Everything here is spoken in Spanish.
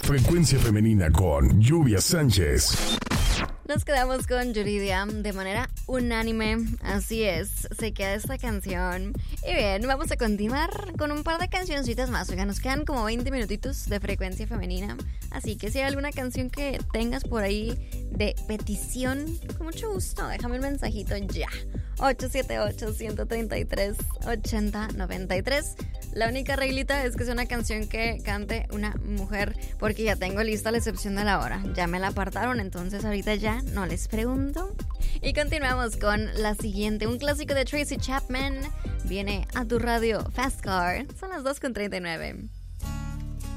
Frecuencia Femenina con Lluvia Sánchez. Nos quedamos con Yuridia de manera unánime. Así es, se queda esta canción. Y bien, vamos a continuar con un par de cancioncitas más. Oigan, nos quedan como 20 minutitos de Frecuencia Femenina. Así que si hay alguna canción que tengas por ahí de petición, con mucho gusto, déjame un mensajito ya. 878-133-8093. La única reglita es que sea una canción que cante una mujer, porque ya tengo lista la excepción de la hora. Ya me la apartaron, entonces ahorita ya no les pregunto. Y continuamos con la siguiente, un clásico de Tracy Chapman. Viene a tu radio Fast Car. Son las 2:39.